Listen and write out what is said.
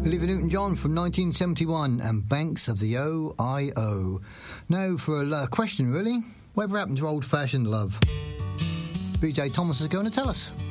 Olivia Newton-John from 1971 and Banks of the OIO. Now for a question, really. Whatever happened to old-fashioned love? BJ Thomas is going to tell us.